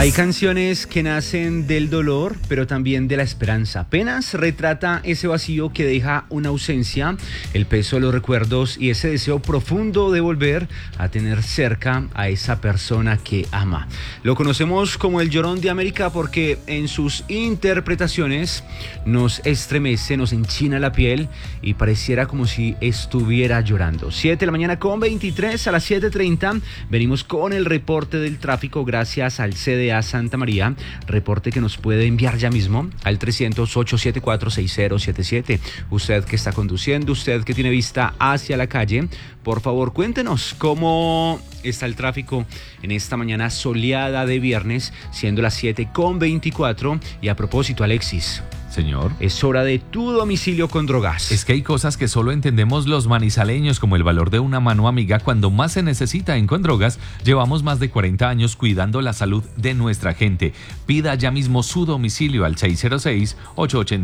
Hay canciones que nacen del dolor, pero también de la esperanza. Penas retrata ese vacío que deja una ausencia, el peso de los recuerdos y ese deseo profundo de volver a tener cerca a esa persona que ama. Lo conocemos como el Llorón de América porque en sus interpretaciones nos estremece, nos enchina la piel y pareciera como si estuviera llorando. 7 de la mañana con 23, a las 7:30 venimos con el reporte del tráfico gracias al CDA Santa María, reporte que nos puede enviar ya mismo al 300-874-6077. Usted que está conduciendo, usted que tiene vista hacia la calle, por favor cuéntenos cómo está el tráfico en esta mañana soleada de viernes, siendo las 7:24. Y a propósito, Alexis, señor, es hora de tu domicilio con Drogas. Es que hay cosas que solo entendemos los manizaleños, como el valor de una mano amiga cuando más se necesita. En Condrogas llevamos más de 40 años cuidando la salud de nuestra gente. Pida ya mismo su domicilio al 606-880.